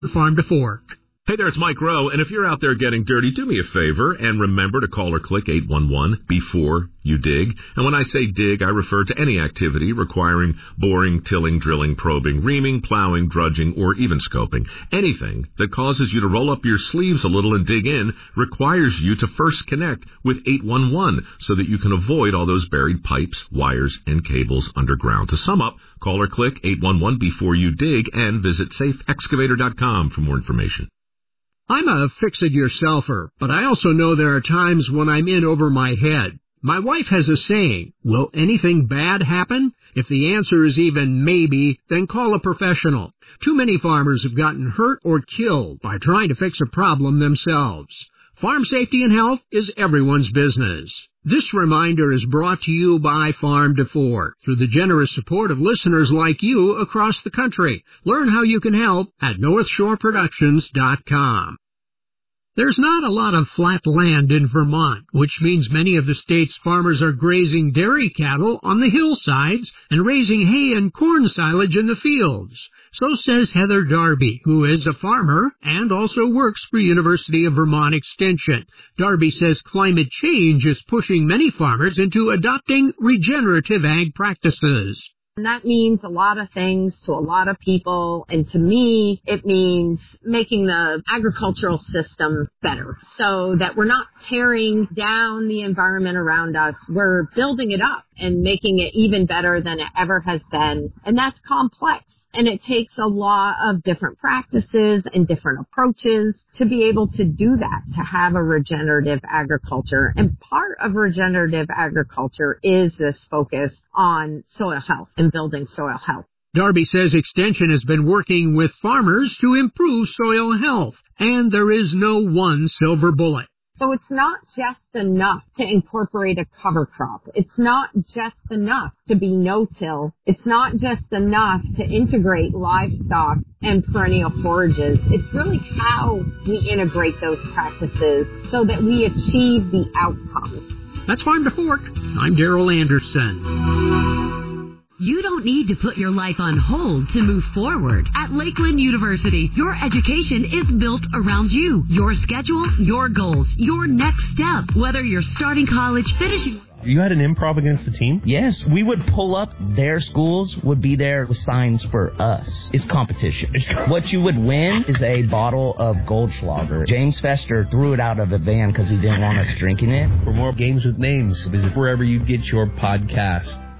Farm to Fork. Hey there, it's Mike Rowe, and if you're out there getting dirty, do me a favor and remember to call or click 811 before you dig. And when I say dig, I refer to any activity requiring boring, tilling, drilling, probing, reaming, plowing, drudging, or even scoping. Anything that causes you to roll up your sleeves a little and dig in requires you to first connect with 811 so that you can avoid all those buried pipes, wires, and cables underground. To sum up, call or click 811 before you dig and visit safeexcavator.com for more information. I'm a fix-it-yourselfer, but I also know there are times when I'm in over my head. My wife has a saying, will anything bad happen? If the answer is even maybe, then call a professional. Too many farmers have gotten hurt or killed by trying to fix a problem themselves. Farm safety and health is everyone's business. This reminder is brought to you by Farm to Fork through the generous support of listeners like you across the country. Learn how you can help at NorthshoreProductions.com. There's not a lot of flat land in Vermont, which means many of the state's farmers are grazing dairy cattle on the hillsides and raising hay and corn silage in the fields. So says Heather Darby, who is a farmer and also works for University of Vermont Extension. Darby says climate change is pushing many farmers into adopting regenerative ag practices. And that means a lot of things to a lot of people. And to me, it means making the agricultural system better so that we're not tearing down the environment around us. We're building it up and making it even better than it ever has been. And that's complex. And it takes a lot of different practices and different approaches to be able to do that, to have a regenerative agriculture. And part of regenerative agriculture is this focus on soil health and building soil health. Darby says Extension has been working with farmers to improve soil health, and there is no one silver bullet. So it's not just enough to incorporate a cover crop. It's not just enough to be no-till. It's not just enough to integrate livestock and perennial forages. It's really how we integrate those practices so that we achieve the outcomes. That's Farm to Fork. I'm Darrell Anderson. You don't need to put your life on hold to move forward. At Lakeland University, your education is built around you, your schedule, your goals, your next step. Whether you're starting college, finishing... You had an improv against the team? Yes, we would pull up. Their schools would be there with signs for us. It's competition. What you would win is a bottle of Goldschlager. James Fester threw it out of a van because he didn't want us drinking it. For more games with names, visit wherever you get your podcasts.